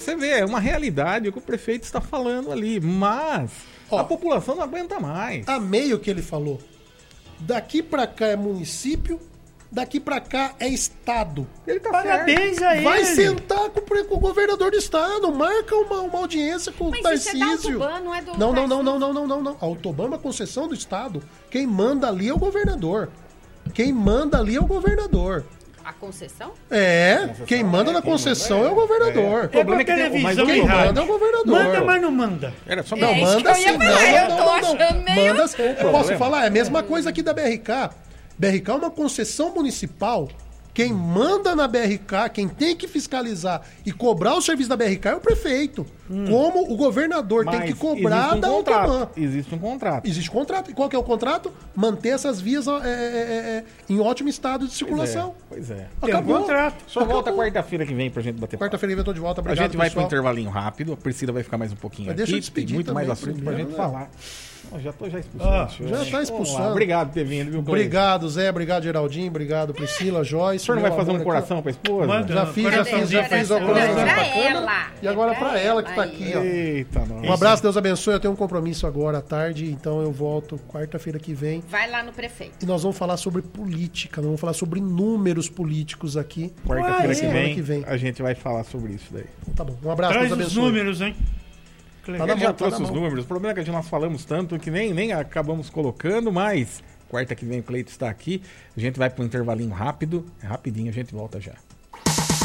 Você vê, é uma realidade o que o prefeito está falando ali, mas a população não aguenta mais. Amei o que ele falou. Daqui pra cá é município, daqui pra cá é estado. Ele tá Parabéns certo. a ele. Vai sentar com o governador do estado, marca uma audiência com o Tarcísio. Mas isso é da Autoban, não é do... Não. A Autoban é uma concessão do estado. Quem manda ali é o governador. A concessão? Quem manda na concessão é o governador. É pra televisão e Quem rádio. manda é o governador. Manda, mas não manda. Era só Não, isso manda que eu ia sim. falar, eu tô Não. achando meio- Manda sim. Posso falar? É a mesma coisa aqui da BRK. BRK é uma concessão municipal. Quem manda na BRK, quem tem que fiscalizar e cobrar o serviço da BRK é o prefeito. Como o governador tem que cobrar da Autoban. Existe um contrato. Existe contrato. E qual que é o contrato? Manter essas vias em ótimo estado de circulação. Pois é. Tem um contrato. Só volta quarta-feira que vem pra gente bater papo. Quarta-feira eu tô de volta. A Obrigado, gente vai pro pessoal. intervalinho rápido. A Priscila vai ficar mais um pouquinho Mas aqui. deixa eu despedir Tem muito também mais assunto pra primeiro, gente né? falar. Eu já tô expulsando. Já tá expulsando. Obrigado por ter vindo, viu, Cleiton? Obrigado, Zé. Obrigado, Geraldinho. Obrigado, Priscila, Joyce. O senhor não vai meu fazer um amor coração pra esposa? Manda. Já fiz o Não, coração pra pra câmera. ela. E agora É pra pra ela que tá ela aqui, aí. ó. Eita, nossa. Um abraço, Deus abençoe. Eu tenho um compromisso agora à tarde, então eu volto quarta-feira que vem. Vai lá no prefeito. E nós vamos falar sobre política, nós vamos falar sobre números políticos aqui. Quarta-feira Semana que vem, a gente vai falar sobre isso daí. Tá bom, um abraço, Traz Deus os abençoe. números, hein? Tá A na gente já mão, tá trouxe na os mão. números. O problema é que nós falamos tanto que nem acabamos colocando, mas quarta que vem o Cleiton está aqui. A gente vai para um intervalinho rápido. É rapidinho, a gente volta já.